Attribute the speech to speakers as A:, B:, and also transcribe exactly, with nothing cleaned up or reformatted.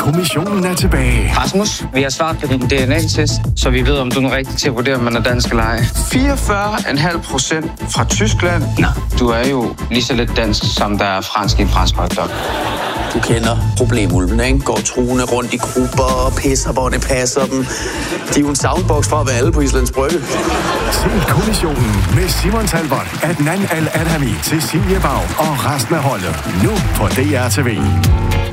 A: kommissionen er tilbage.
B: Rasmus, vi har svaret på din D N A-test, så vi ved, om du er rigtig til at vurdere, om man er dansk eller ej. fireogfyrre komma fem procent fra Tyskland. Nå, du er jo lige så lidt dansk, som der er fransk i en fransk hotdog.
C: Du kender problemulven, ikke? Går truende rundt i grupper og pisser, hvor det passer dem. De er jo en soundbox for at være alle på Islands Brygge.
A: Se kommissionen med Simon Talbot, Adnan Al-Adhami, Cecilie Bag og resten af holdet. Nu på D R T V.